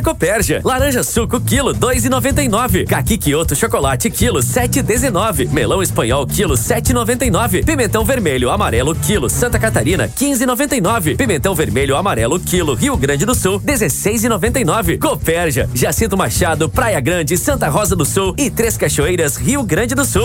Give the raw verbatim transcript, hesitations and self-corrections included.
Copérgia. Laranja suco quilo dois e noventa e nove. Caqui Kyoto chocolate quilo sete e dezenove. Melão espanhol quilo sete e noventa e nove. Pimentão vermelho amarelo quilo Santa Catarina quinze e noventa e nove. Pimentão vermelho amarelo quilo Rio Grande do Sul dezesseis e noventa e nove. Copérgia. Jacinto Machado, Praia Grande, Santa Rosa do Sul e Três Cachoeiras, Rio Grande do Sul.